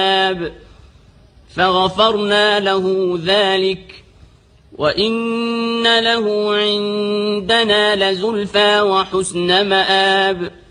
فغفرنا له ذلك وإن له عندنا لزلفى وحسن مآب